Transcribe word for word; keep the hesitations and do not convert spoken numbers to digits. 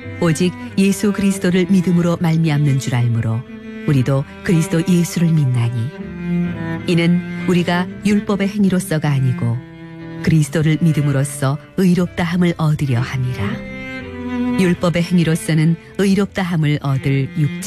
오직 예수 그리스도를 믿음으로 말미암는 줄 알므로 우리도 그리스도 예수를 믿나니 이는 우리가 율법의 행위로서가 아니고 그리스도를 믿음으로써 의롭다 함을 얻으려 함이라. 율법의 행위로서는 의롭다 함을 얻을 육체